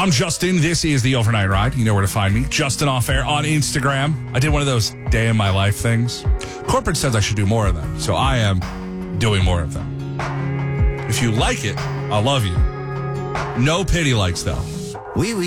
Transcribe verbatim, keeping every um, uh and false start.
I'm Justin. This is the Overnight Ride. You know where to find me. Justin Off Air on Instagram. I did one of those day in my life things. Corporate says I should do more of them, so I am doing more of them. If you like it, I love you. No pity likes, though. We